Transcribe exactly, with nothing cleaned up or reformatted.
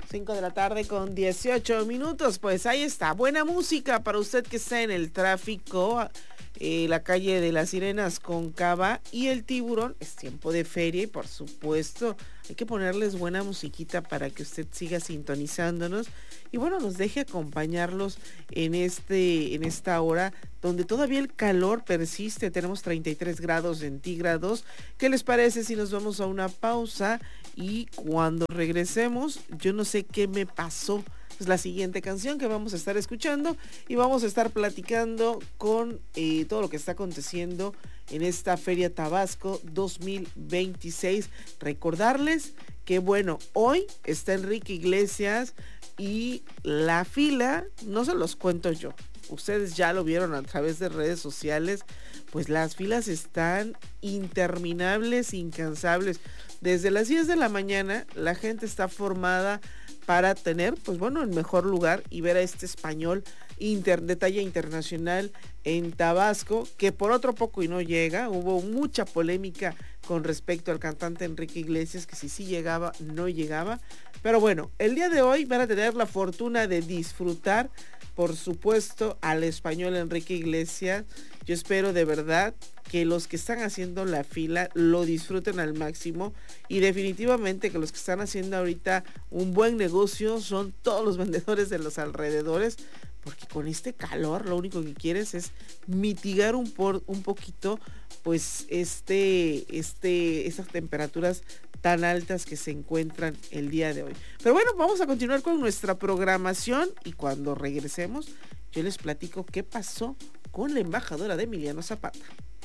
cinco de la tarde con dieciocho minutos. Pues ahí está, buena música para usted que está en el tráfico. Eh, la calle de las Sirenas con Cava y el Tiburón. Es tiempo de feria y por supuesto hay que ponerles buena musiquita para que usted siga sintonizándonos y bueno, nos deje acompañarlos en este en esta hora donde todavía el calor persiste. Tenemos treinta y tres grados centígrados. ¿Qué les parece si nos vamos a una pausa? Y cuando regresemos, yo no sé qué me pasó. Es la siguiente canción que vamos a estar escuchando y vamos a estar platicando con eh, todo lo que está aconteciendo en esta Feria Tabasco dos mil veintiséis. Recordarles que bueno, hoy está Enrique Iglesias y la fila, no se los cuento yo, ustedes ya lo vieron a través de redes sociales, pues las filas están interminables, incansables. Desde las diez de la mañana la gente está formada para tener, pues bueno, el mejor lugar y ver a este español inter, de talla internacional en Tabasco, que por otro poco y no llega. Hubo mucha polémica con respecto al cantante Enrique Iglesias, que si sí llegaba, no llegaba. Pero bueno, el día de hoy van a tener la fortuna de disfrutar, por supuesto, al español Enrique Iglesias. Yo espero de verdad que los que están haciendo la fila lo disfruten al máximo y definitivamente que los que están haciendo ahorita un buen negocio son todos los vendedores de los alrededores, porque con este calor lo único que quieres es mitigar un, por, un poquito pues este, este, estas temperaturas tan altas que se encuentran el día de hoy. Pero bueno, vamos a continuar con nuestra programación y cuando regresemos yo les platico qué pasó con la embajadora de Emiliano Zapata.